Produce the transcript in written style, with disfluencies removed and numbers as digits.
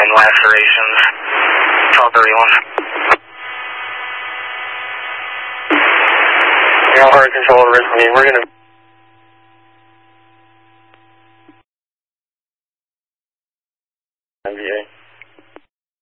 and lacerations. 1231. Hard control, risk me. We're going to